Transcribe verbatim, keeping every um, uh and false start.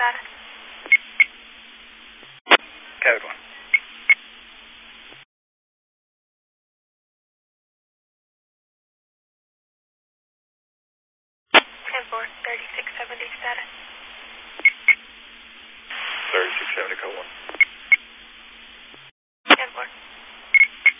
status. Code one. ten four, thirty-six seventy status. thirty-six seventy, code one.